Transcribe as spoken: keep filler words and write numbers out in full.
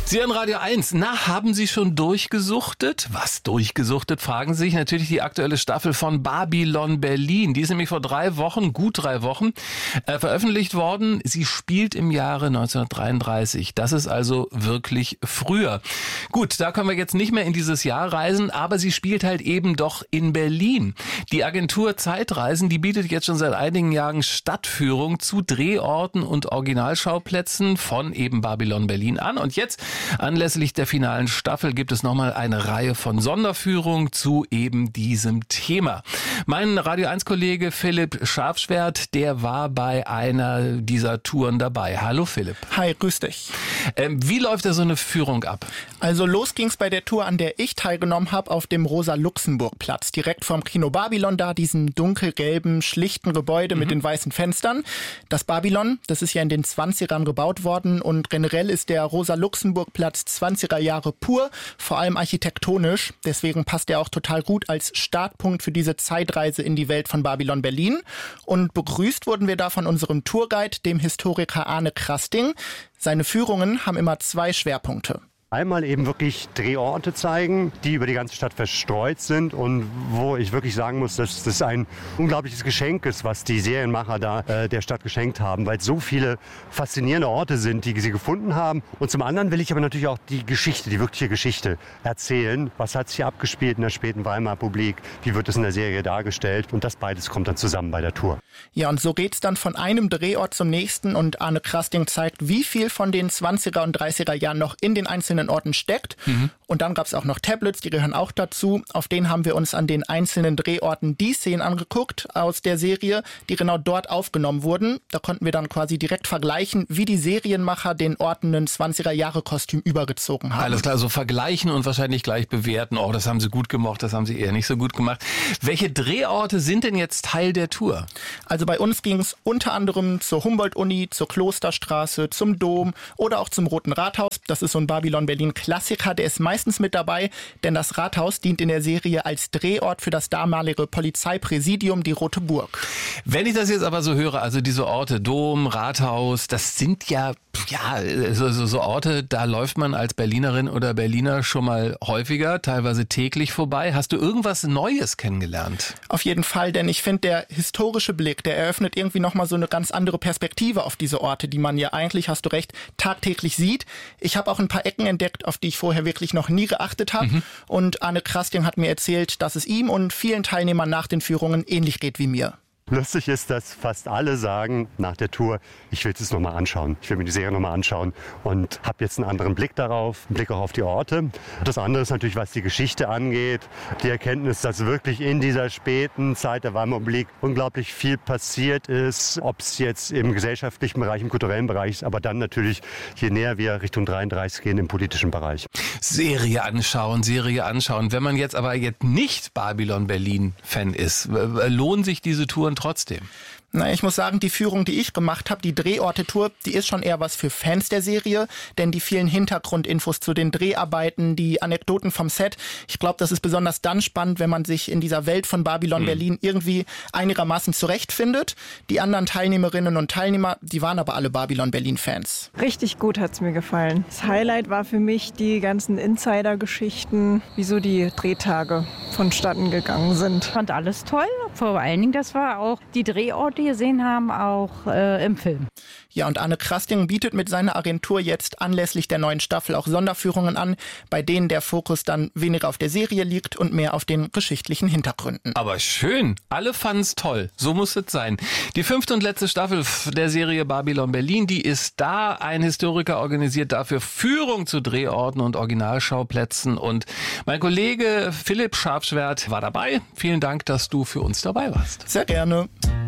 Sie hören Radio eins. Na, haben Sie schon durchgesuchtet? Was durchgesuchtet, fragen Sie sich. Natürlich die aktuelle Staffel von Babylon Berlin. Die ist nämlich vor drei Wochen, gut drei Wochen, äh, veröffentlicht worden. Sie spielt im Jahre neunzehnhundertdreiunddreißig. Das ist also wirklich früher. Gut, da können wir jetzt nicht mehr in dieses Jahr reisen, aber sie spielt halt eben doch in Berlin. Die Agentur Zeitreisen, die bietet jetzt schon seit einigen Jahren Stadtführung zu Drehorten und Originalschauplätzen von eben Babylon Berlin an. Und jetzt, anlässlich der finalen Staffel, gibt es nochmal eine Reihe von Sonderführungen zu eben diesem Thema. Mein Radio eins Kollege Philipp Scharfschwert, der war bei einer dieser Touren dabei. Hallo Philipp. Hi, grüß dich. Ähm, wie läuft da so eine Führung ab? Also los ging's bei der Tour, an der ich teilgenommen habe, auf dem Rosa-Luxemburg-Platz. Direkt vom Kino Babylon da, diesem dunkelgelben, schlichten Gebäude mhm. mit den weißen Fenstern. Das Babylon, das ist ja in den zwanzigern gebaut worden und generell ist der Rosa-Luxemburg-Platz zwanziger Jahre pur, vor allem architektonisch. Deswegen passt er auch total gut als Startpunkt für diese Zeitreise in die Welt von Babylon Berlin. Und begrüßt wurden wir da von unserem Tourguide, dem Historiker Arne Krasting. Seine Führungen haben immer zwei Schwerpunkte. Einmal eben wirklich Drehorte zeigen, die über die ganze Stadt verstreut sind und wo ich wirklich sagen muss, dass das ein unglaubliches Geschenk ist, was die Serienmacher da äh, der Stadt geschenkt haben, weil es so viele faszinierende Orte sind, die sie gefunden haben. Und zum anderen will ich aber natürlich auch die Geschichte, die wirkliche Geschichte erzählen. Was hat sich hier abgespielt in der späten Weimarer Republik? Wie wird es in der Serie dargestellt? Und das beides kommt dann zusammen bei der Tour. Ja, und so geht's dann von einem Drehort zum nächsten und Arne Krasting zeigt, wie viel von den zwanziger und dreißiger Jahren noch in den einzelnen Orten steckt. Mhm. Und dann gab es auch noch Tablets, die gehören auch dazu. Auf denen haben wir uns an den einzelnen Drehorten die Szenen angeguckt aus der Serie, die genau dort aufgenommen wurden. Da konnten wir dann quasi direkt vergleichen, wie die Serienmacher den Orten ein zwanziger-Jahre-Kostüm übergezogen haben. Alles klar, so vergleichen und wahrscheinlich gleich bewerten. Oh, das haben sie gut gemacht, das haben sie eher nicht so gut gemacht. Welche Drehorte sind denn jetzt Teil der Tour? Also bei uns ging es unter anderem zur Humboldt-Uni, zur Klosterstraße, zum Dom oder auch zum Roten Rathaus. Das ist so ein Babylon-Berlin-Klassiker, der ist meistens mit dabei, denn das Rathaus dient in der Serie als Drehort für das damalige Polizeipräsidium, die Rote Burg. Wenn ich das jetzt aber so höre, also diese Orte, Dom, Rathaus, das sind ja, ja so, so, so Orte, da läuft man als Berlinerin oder Berliner schon mal häufiger, teilweise täglich vorbei. Hast du irgendwas Neues kennengelernt? Auf jeden Fall, denn ich finde, der historische Blick, der eröffnet irgendwie nochmal so eine ganz andere Perspektive auf diese Orte, die man ja eigentlich, hast du recht, tagtäglich sieht. Ich habe auch ein paar Ecken entdeckt, auf die ich vorher wirklich noch nie geachtet habe. Mhm. Und Arne Krasting hat mir erzählt, dass es ihm und vielen Teilnehmern nach den Führungen ähnlich geht wie mir. Lustig ist, dass fast alle sagen nach der Tour, ich will es nochmal anschauen. Ich will mir die Serie nochmal anschauen und habe jetzt einen anderen Blick darauf, einen Blick auch auf die Orte. Das andere ist natürlich, was die Geschichte angeht. Die Erkenntnis, dass wirklich in dieser späten Zeit der Weimarer Republik unglaublich viel passiert ist. Ob es jetzt im gesellschaftlichen Bereich, im kulturellen Bereich ist, aber dann natürlich, je näher wir Richtung dreiunddreißig gehen, im politischen Bereich. Serie anschauen, Serie anschauen. Wenn man jetzt aber jetzt nicht Babylon Berlin-Fan ist, lohnen sich diese Touren trotzdem? Na, ich muss sagen, die Führung, die ich gemacht habe, die Drehorte-Tour, die ist schon eher was für Fans der Serie, denn die vielen Hintergrundinfos zu den Dreharbeiten, die Anekdoten vom Set, ich glaube, das ist besonders dann spannend, wenn man sich in dieser Welt von Babylon mhm. Berlin irgendwie einigermaßen zurechtfindet. Die anderen Teilnehmerinnen und Teilnehmer, die waren aber alle Babylon Berlin-Fans. Richtig gut hat's mir gefallen. Das Highlight war für mich die ganzen Insider-Geschichten, wie so die Drehtage vonstatten gegangen sind. Ich fand alles toll, vor allen Dingen, das war auch die Drehorte gesehen haben, auch äh, im Film. Ja, und Arne Krasting bietet mit seiner Agentur jetzt anlässlich der neuen Staffel auch Sonderführungen an, bei denen der Fokus dann weniger auf der Serie liegt und mehr auf den geschichtlichen Hintergründen. Aber schön, alle fanden es toll, so muss es sein. Die fünfte und letzte Staffel der Serie Babylon Berlin, die ist da. Ein Historiker organisiert dafür Führung zu Drehorten und Originalschauplätzen. Und mein Kollege Philipp Scharfschwert war dabei. Vielen Dank, dass du für uns dabei warst. Sehr gerne.